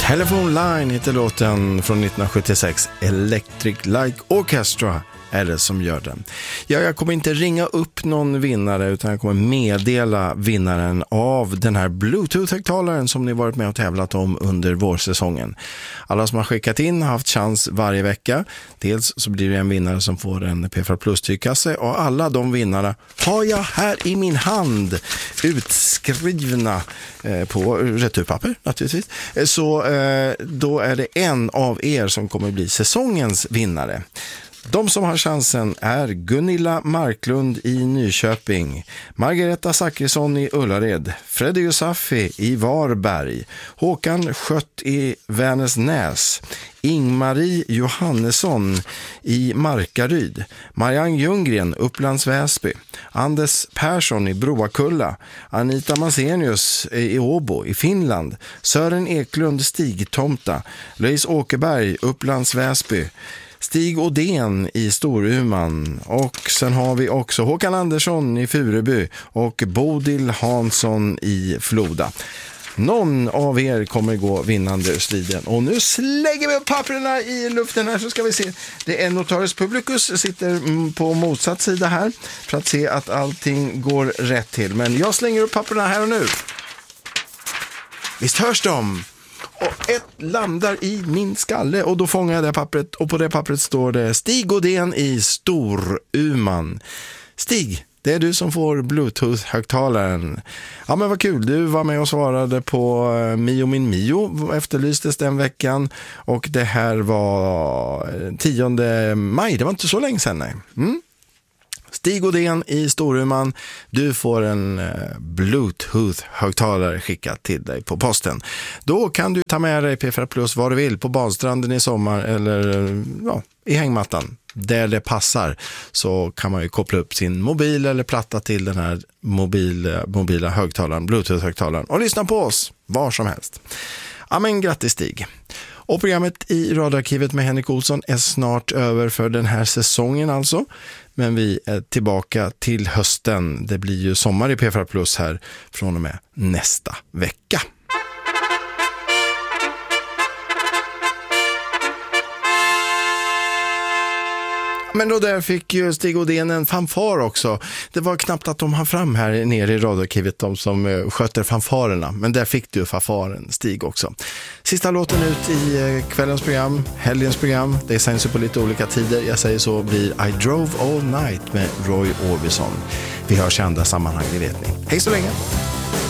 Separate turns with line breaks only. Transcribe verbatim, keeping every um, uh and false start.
Telephone Line heter låten från nittonhundrasjuttiosex. Electric Light Orchestra är det som gör den. Ja, jag kommer inte ringa upp någon vinnare utan jag kommer meddela vinnaren av den här Bluetooth-högtalaren som ni varit med och tävlat om under vårsäsongen. Alla som har skickat in har haft chans varje vecka. Dels så blir det en vinnare som får en P fyra Plus-tygkasse och alla de vinnarna har jag här i min hand utskrivna eh, på returpapper naturligtvis. Så eh, då är det en av er som kommer bli säsongens vinnare. De som har chansen är Gunilla Marklund i Nyköping, Margareta Zackrisson i Ullared, Freddy Yusafi i Varberg, Håkan Skött i Vänersnäs, Ingmarie Johannesson i Markaryd, Marianne Ljunggren, Upplands Väsby, Anders Persson i Broakulla, Anita Masenius i Åbo i Finland, Sören Eklund Stigtomta, Louise Åkerberg, Upplands Väsby, Stig Odén i Storuman och sen har vi också Håkan Andersson i Fureby och Bodil Hansson i Floda. Någon av er kommer gå vinnande ur striden. Och nu slänger vi upp papperna i luften här så ska vi se. Det är Notarius Publicus sitter på motsatt sida här för att se att allting går rätt till. Men jag slänger upp papperna här och nu. Visst hörs de? Och ett landar i min skalle och då fångar jag det pappret och på det pappret står det Stig Odén i Storuman. Stig, det är du som får Bluetooth-högtalaren. Ja men vad kul, du var med och svarade på Mio min Mio, efterlystes den veckan och det här var tionde maj, det var inte så länge sedan nej. Mm. Stig Odén i Storuman, du får en eh, Bluetooth-högtalare skickad till dig på posten. Då kan du ta med dig P fyra Plus vad du vill på badstranden i sommar eller ja, i hängmattan. Där det passar så kan man ju koppla upp sin mobil eller platta till den här mobil, mobila högtalaren, Bluetooth-högtalaren och lyssna på oss var som helst. Ja men grattis Stig. Och programmet i Radarkivet med Henrik Olsson är snart över för den här säsongen alltså. Men vi är tillbaka till hösten. Det blir ju sommar i P fyra Plus här från och med nästa vecka. Men då där fick ju Stig Odén en fanfar också. Det var knappt att de har fram här nere i radarkivet, de som sköter fanfarerna. Men där fick du fanfaren Stig också. Sista låten ut i kvällens program, helgens program. Det sänds på lite olika tider. Jag säger så blir I Drove All Night med Roy Orbison. Vi hörs i andra sammanhang, det vet ni. Hej så länge!